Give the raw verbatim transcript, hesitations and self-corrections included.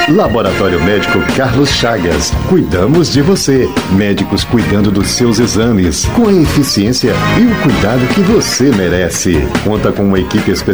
Laboratório Médico Carlos Chagas. Cuidamos de você. Médicos cuidando dos seus exames, com a eficiência e o cuidado que você merece. Conta com uma equipe especializada